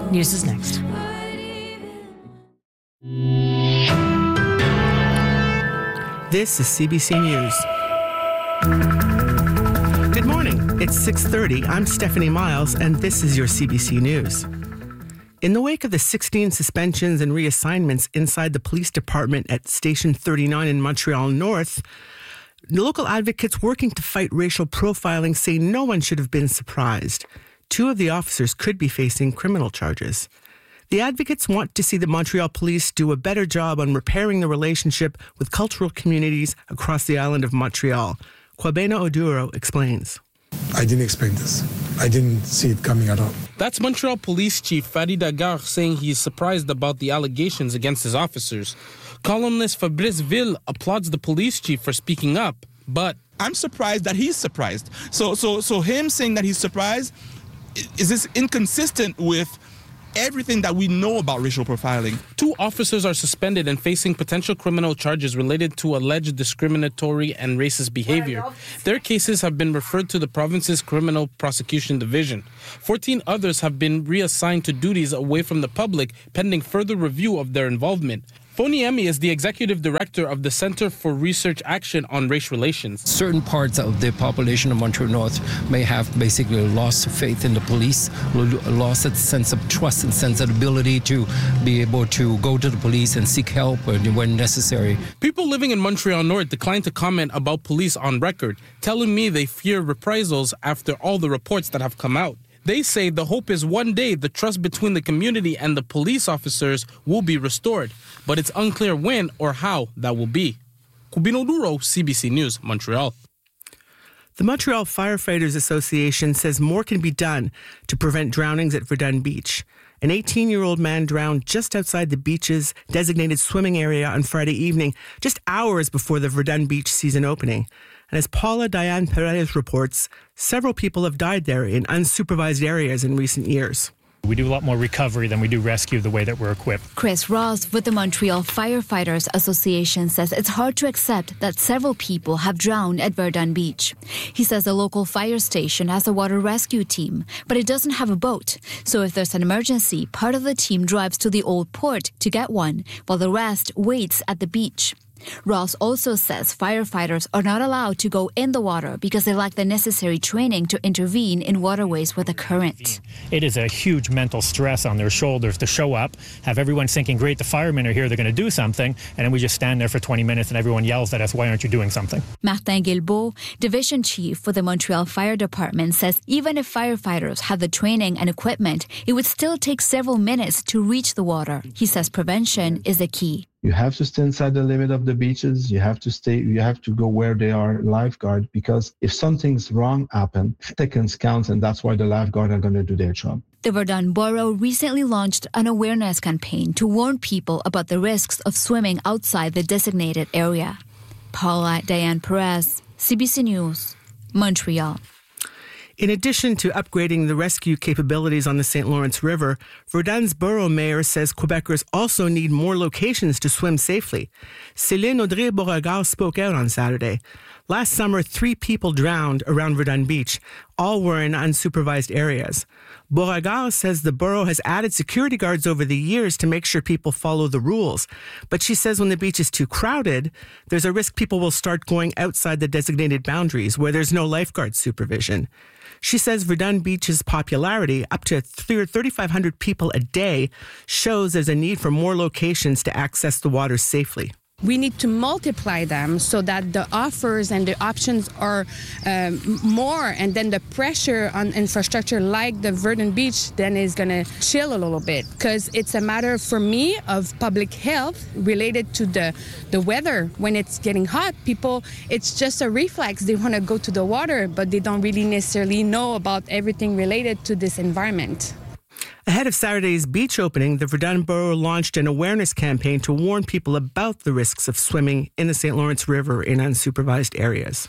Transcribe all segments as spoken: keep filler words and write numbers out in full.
News is next. This is C B C News. Good morning. It's six thirty. I'm Stephanie Miles, and this is your C B C News. In the wake of the sixteen suspensions and reassignments inside the police department at Station thirty-nine in Montreal North, the local advocates working to fight racial profiling say no one should have been surprised. Two of the officers could be facing criminal charges. The advocates want to see the Montreal police do a better job on repairing the relationship with cultural communities across the island of Montreal. Kwabena Oduro explains. I didn't expect this. I didn't see it coming at all. That's Montreal Police Chief Farid Agar saying he's surprised about the allegations against his officers. Columnist Fabrice Ville applauds the police chief for speaking up, but I'm surprised that he's surprised. So, so, so him saying that he's surprised, is this inconsistent with everything that we know about racial profiling? Two officers are suspended and facing potential criminal charges related to alleged discriminatory and racist behavior. Their cases have been referred to the province's Criminal Prosecution Division. Fourteen others have been reassigned to duties away from the public, pending further review of their involvement. Foniemi is the executive director of the Center for Research Action on Race Relations. Certain parts of the population of Montreal North may have basically lost faith in the police, lost its sense of trust and sense of ability to be able to go to the police and seek help when necessary. People living in Montreal North declined to comment about police on record, telling me they fear reprisals after all the reports that have come out. They say the hope is one day the trust between the community and the police officers will be restored, but it's unclear when or how that will be. Kwabena Oduro, C B C News, Montreal. The Montreal Firefighters Association says more can be done to prevent drownings at Verdun Beach. An eighteen-year-old man drowned just outside the beach's designated swimming area on Friday evening, just hours before the Verdun Beach season opening. And as Paula Diane Perez reports, several people have died there in unsupervised areas in recent years. We do a lot more recovery than we do rescue the way that we're equipped. Chris Ross with the Montreal Firefighters Association says it's hard to accept that several people have drowned at Verdun Beach. He says the local fire station has a water rescue team, but it doesn't have a boat. So if there's an emergency, part of the team drives to the old port to get one, while the rest waits at the beach. Ross also says firefighters are not allowed to go in the water because they lack the necessary training to intervene in waterways with a current. It is a huge mental stress on their shoulders to show up, have everyone thinking, great, the firemen are here, they're going to do something, and then we just stand there for twenty minutes and everyone yells at us, why aren't you doing something? Martin Guilbeault, division chief for the Montreal Fire Department, says even if firefighters have the training and equipment, it would still take several minutes to reach the water. He says prevention is the key. You have to stay inside the limit of the beaches. You have to stay, you have to go where they are lifeguard, because if something's wrong happen, seconds counts, and that's why the lifeguard are going to do their job. The Verdun Borough recently launched an awareness campaign to warn people about the risks of swimming outside the designated area. Paula Diane Perez, C B C News, Montreal. In addition to upgrading the rescue capabilities on the Saint Lawrence River, Verdun's borough mayor says Quebecers also need more locations to swim safely. Céline Audrey-Beauregard spoke out on Saturday. Last summer, three people drowned around Verdun Beach. All were in unsupervised areas. Beauregard says the borough has added security guards over the years to make sure people follow the rules. But she says when the beach is too crowded, there's a risk people will start going outside the designated boundaries where there's no lifeguard supervision. She says Verdun Beach's popularity, up to thirty-five hundred people a day, shows there's a need for more locations to access the water safely. We need to multiply them so that the offers and the options are um, more, and then the pressure on infrastructure like the Verdun Beach then is going to chill a little bit, because it's a matter for me of public health related to the, the weather. When it's getting hot, people, it's just a reflex. They want to go to the water, but they don't really necessarily know about everything related to this environment. Ahead of Saturday's beach opening, the Verdun Borough launched an awareness campaign to warn people about the risks of swimming in the Saint Lawrence River in unsupervised areas.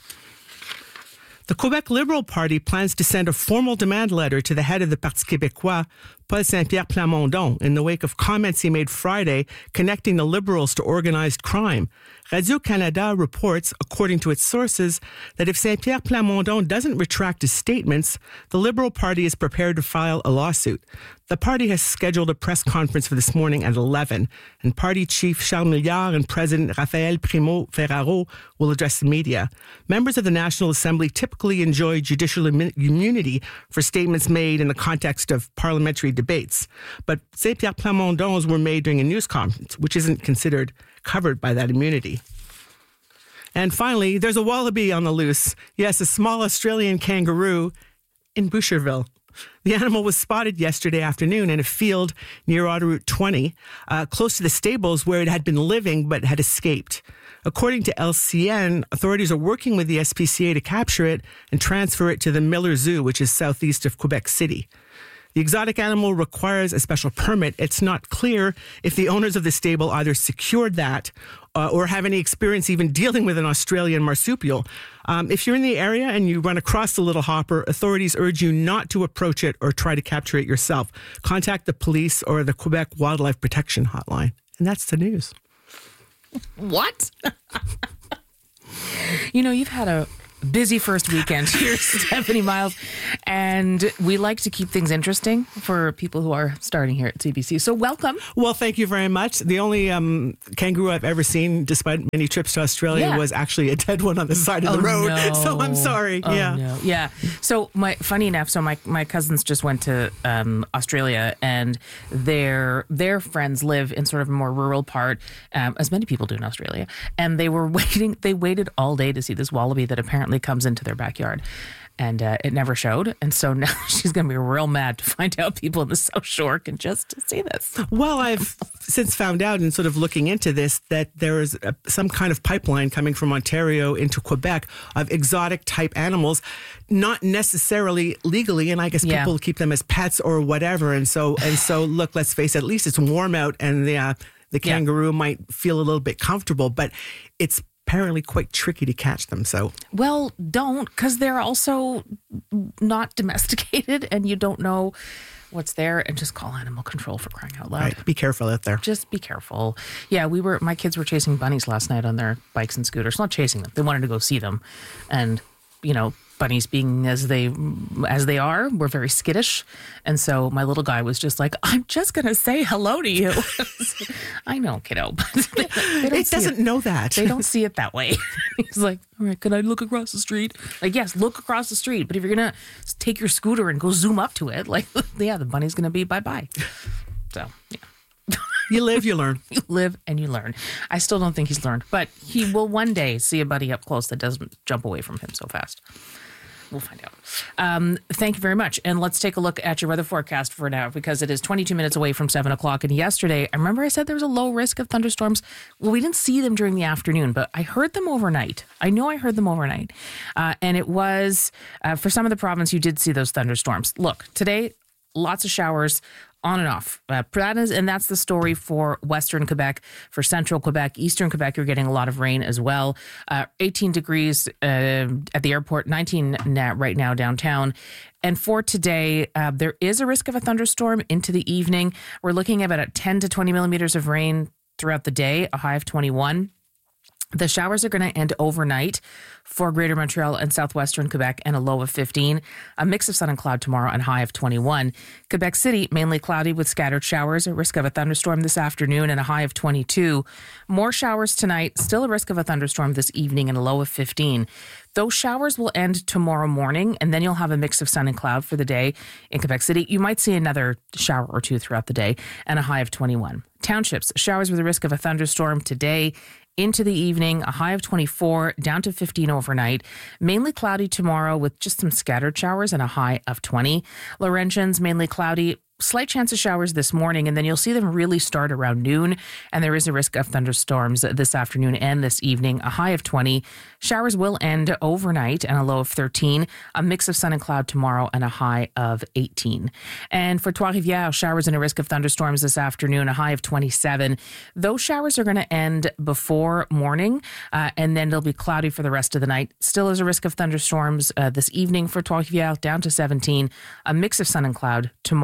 The Quebec Liberal Party plans to send a formal demand letter to the head of the Parti québécois, Paul Saint-Pierre Plamondon, in the wake of comments he made Friday connecting the Liberals to organized crime. Radio-Canada reports, according to its sources, that if Saint-Pierre Plamondon doesn't retract his statements, the Liberal Party is prepared to file a lawsuit. The party has scheduled a press conference for this morning at eleven, and party chief Charles Milliard and President Rafael Primo Ferraro will address the media. Members of the National Assembly typically enjoy judicial im- immunity for statements made in the context of parliamentary debates, but Saint-Pierre Plamondon's were made during a news conference, which isn't considered covered by that immunity. And finally, there's a wallaby on the loose. Yes, a small Australian kangaroo in Boucherville. The animal was spotted yesterday afternoon in a field near Autoroute twenty, uh, close to the stables where it had been living but had escaped. According to L C N, authorities are working with the S P C A to capture it and transfer it to the Miller Zoo, which is southeast of Quebec City. The exotic animal requires a special permit. It's not clear if the owners of the stable either secured that uh, or have any experience even dealing with an Australian marsupial. Um, if you're in the area and you run across the little hopper, authorities urge you not to approach it or try to capture it yourself. Contact the police or the Quebec Wildlife Protection Hotline. And that's the news. What? You know, you've had a busy first weekend here, Stephanie Miles, and we like to keep things interesting for people who are starting here at C B C. So welcome. Well, thank you very much. The only um, kangaroo I've ever seen, despite many trips to Australia, Yeah. was actually a dead one on the side of Oh, the road. no. So I'm sorry. Oh, yeah. no. Yeah. So my funny enough, so my, my cousins just went to um, Australia, and their their friends live in sort of a more rural part, um, as many people do in Australia. And they were waiting. They waited all day to see this wallaby that apparently comes into their backyard. And uh, it never showed. And so now she's going to be real mad to find out people in the South Shore can just see this. Well, I've since found out in sort of looking into this that there is a, some kind of pipeline coming from Ontario into Quebec of exotic type animals, not necessarily legally. And I guess Yeah. people keep them as pets or whatever. And so, and so look, let's face it, at least it's warm out and the, uh, the Yeah. kangaroo might feel a little bit comfortable, but it's apparently quite tricky to catch them. So, Well, don't, because they're also not domesticated and you don't know what's there, and just call animal control for crying out loud. right, be careful out there. Just be careful. Yeah, we were, my kids were chasing bunnies last night on their bikes and scooters. Not chasing them. They wanted to go see them. And, you know, bunnies being as they as they are, were very skittish. And so my little guy was just like, I'm just going to say hello to you. I know, kiddo. But they, they don't It see doesn't know that. They don't see it that way. He's like, all right, can I look across the street? Like, yes, look across the street. But if you're going to take your scooter and go zoom up to it, like, yeah, the bunny's going to be bye-bye. So, yeah. You live, you learn. You live and you learn. I still don't think he's learned, but he will one day see a buddy up close that doesn't jump away from him so fast. We'll find out. Um, thank you very much. And let's take a look at your weather forecast for now, because it is twenty-two minutes away from seven o'clock. And yesterday, I remember I said there was a low risk of thunderstorms. Well, we didn't see them during the afternoon, but I heard them overnight. I know I heard them overnight. Uh, and it was, uh, for some of the province, you did see those thunderstorms. Look, today, lots of showers. On and off. Uh, that is, and that's the story for Western Quebec, for Central Quebec, Eastern Quebec. You're getting a lot of rain as well. Uh, eighteen degrees uh, at the airport, nineteen right now downtown. And for today, uh, there is a risk of a thunderstorm into the evening. We're looking at about ten to twenty millimeters of rain throughout the day, a high of twenty-one. The showers are going to end overnight for Greater Montreal and Southwestern Quebec, and a low of fifteen. A mix of sun and cloud tomorrow and high of twenty-one. Quebec City, mainly cloudy with scattered showers, a risk of a thunderstorm this afternoon and a high of twenty-two. More showers tonight, still a risk of a thunderstorm this evening and a low of fifteen. Those showers will end tomorrow morning, and then you'll have a mix of sun and cloud for the day in Quebec City. You might see another shower or two throughout the day and a high of twenty-one. Townships, showers with a risk of a thunderstorm today into the evening, a high of twenty-four, down to fifteen overnight. Mainly cloudy tomorrow with just some scattered showers and a high of twenty. Laurentians, mainly cloudy. Slight chance of showers this morning, and then you'll see them really start around noon. And there is a risk of thunderstorms this afternoon and this evening, a high of twenty. Showers will end overnight and a low of thirteen. A mix of sun and cloud tomorrow and a high of eighteen. And for Trois-Rivières, showers and a risk of thunderstorms this afternoon, a high of twenty-seven. Those showers are going to end before morning, uh, and then they'll be cloudy for the rest of the night. Still is a risk of thunderstorms uh, this evening for Trois-Rivières, down to seventeen. A mix of sun and cloud tomorrow.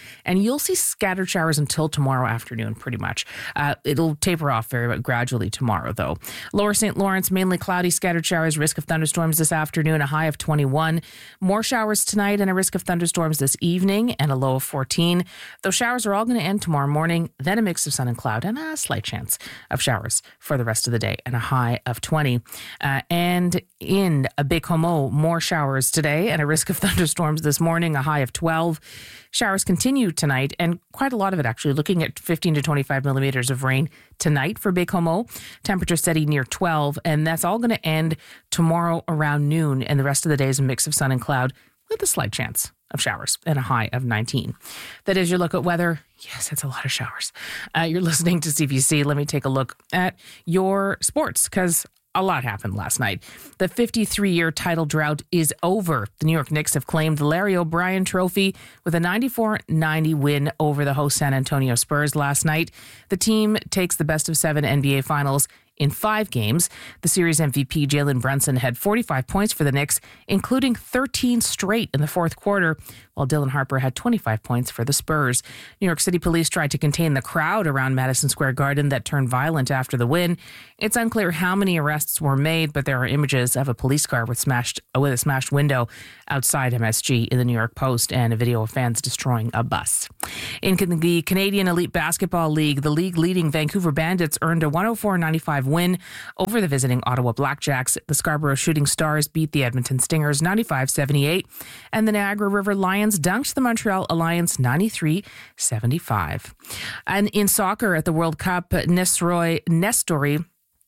and you'll see scattered showers until tomorrow afternoon, pretty much. Uh, it'll taper off very gradually tomorrow, though. Lower Saint Lawrence, mainly cloudy, scattered showers, risk of thunderstorms this afternoon, a high of twenty-one. More showers tonight and a risk of thunderstorms this evening, and a low of fourteen. Those showers are all going to end tomorrow morning, then a mix of sun and cloud, and a slight chance of showers for the rest of the day, and a high of twenty. Uh, and in Baie-Comeau, more showers today and a risk of thunderstorms this morning, a high of twelve. Showers continue tonight, and quite a lot of it actually, looking at fifteen to twenty-five millimeters of rain tonight for Baie-Comeau. Temperature steady near twelve, and that's all going to end tomorrow around noon, and the rest of the day is a mix of sun and cloud with a slight chance of showers and a high of nineteen. That is your look at weather. Yes, it's a lot of showers. Uh, you're listening to C B C. Let me take a look at your sports, because a lot happened last night. The fifty-three-year title drought is over. The New York Knicks have claimed the Larry O'Brien Trophy with a ninety-four ninety win over the host San Antonio Spurs last night. The team takes the best of seven N B A Finals in five games. The series M V P Jalen Brunson had forty-five points for the Knicks, including thirteen straight in the fourth quarter, while Dylan Harper had twenty-five points for the Spurs. New York City police tried to contain the crowd around Madison Square Garden that turned violent after the win. It's unclear how many arrests were made, but there are images of a police car with smashed with a smashed window outside M S G in the New York Post, and a video of fans destroying a bus. In the Canadian Elite Basketball League, the league-leading Vancouver Bandits earned a one oh four ninety-five win over the visiting Ottawa Blackjacks. The Scarborough Shooting Stars beat the Edmonton Stingers ninety-five seventy-eight, and the Niagara River Lions dunked the Montreal Alliance ninety-three seventy-five. And in soccer at the World Cup, Nestroy Nestori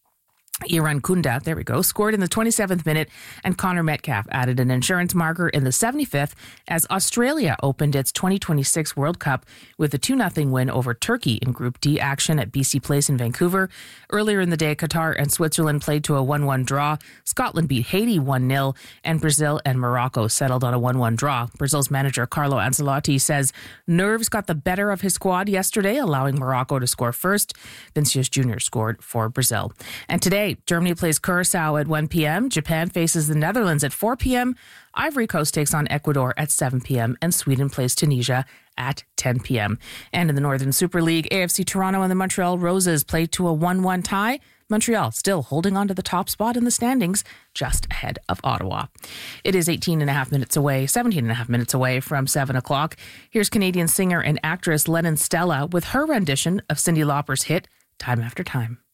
Irankunda, there we go, scored in the twenty-seventh minute, and Connor Metcalf added an insurance marker in the seventy-fifth as Australia opened its twenty twenty-six World Cup with a two nothing win over Turkey in Group D action at B C Place in Vancouver. Earlier in the day, Qatar and Switzerland played to a one one draw. Scotland beat Haiti one nil, and Brazil and Morocco settled on a one one draw. Brazil's manager Carlo Ancelotti says nerves got the better of his squad yesterday, allowing Morocco to score first. Vinicius Junior scored for Brazil. And today, Germany plays Curacao at one p.m. Japan faces the Netherlands at four p.m. Ivory Coast takes on Ecuador at seven p.m. and Sweden plays Tunisia at ten p.m. And in the Northern Super League, A F C Toronto and the Montreal Roses played to a one one tie. Montreal still holding on to the top spot in the standings, just ahead of Ottawa. It is eighteen and a half minutes away, seventeen and a half minutes away from seven o'clock. Here's Canadian singer and actress Lennon Stella with her rendition of Cyndi Lauper's hit, Time After Time.